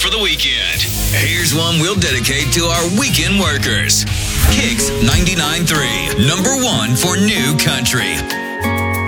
for the weekend. Here's one we'll dedicate to our weekend workers. Kicks 99.3, number one for new country.